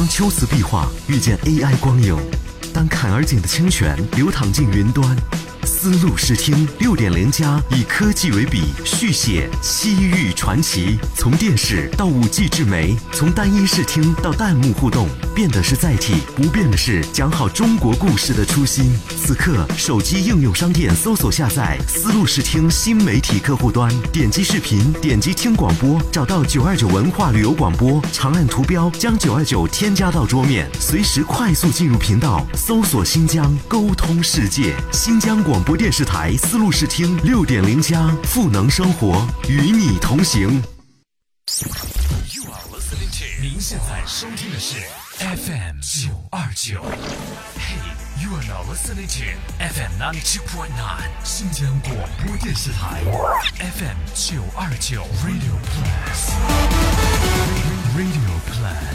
当秋瓷壁画遇见 AI 光影，当坎儿井的清泉流淌进云端，丝路视听6.0+以科技为笔，续写西域传奇。从电视到5G 智媒，从单一视听到弹幕互动，变的是载体，不变的是讲好中国故事的初心。此刻，手机应用商店搜索下载丝路视听新媒体客户端，点击视频，点击听广播，找到929文化旅游广播，长按图标将929添加到桌面，随时快速进入频道，搜索新疆，沟通世界。新疆广播电视台丝路视听6.0+，赋能生活，与你同行。 您现在收听的是 FM 929。Hey, you are now listening to FM 97.9 新疆广播电视台 FM 929 Radio Plus。Radio Plus。